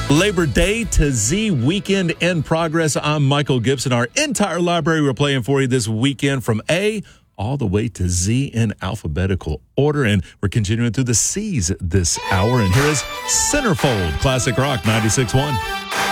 Labor Day to Z weekend in progress. I'm Michael Gibson. Our entire library we're playing for you this weekend from A all the way to Z in alphabetical order. And we're continuing through the C's this hour. And here is Centerfold, Classic Rock 96.1.